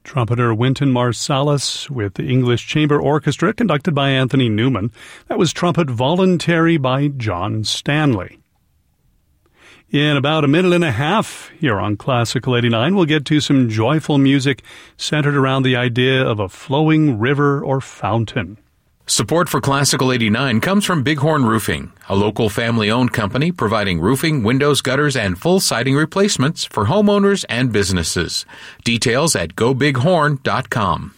Trumpeter Wynton Marsalis with the English Chamber Orchestra conducted by Anthony Newman. That was Trumpet Voluntary by John Stanley. In about a minute and a half here on Classical 89, we'll get to some joyful music centered around the idea of a flowing river or fountain. Support for Classical 89 comes from Bighorn Roofing, a local family-owned company providing roofing, windows, gutters, and full siding replacements for homeowners and businesses. Details at gobighorn.com.